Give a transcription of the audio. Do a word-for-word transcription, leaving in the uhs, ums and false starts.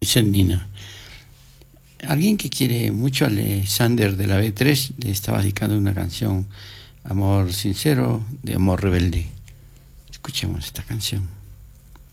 Nina. Alguien que quiere mucho a Alexander de la B tres le estaba dedicando una canción, Amor Sincero, de Amor Rebelde. Escuchemos esta canción.